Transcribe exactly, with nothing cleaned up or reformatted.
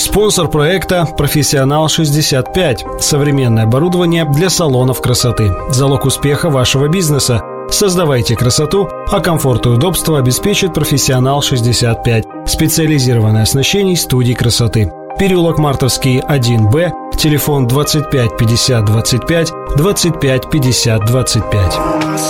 Спонсор проекта «Профессионал шестьдесят пять». Современное оборудование для салонов красоты. Залог успеха вашего бизнеса. Создавайте красоту, а комфорт и удобство обеспечит «Профессионал шестьдесят пять». Специализированное оснащение студий красоты. Переулок Мартовский, один Б, телефон двадцать пять пятьдесят двадцать пять, двадцать пять пятьдесят двадцать пять.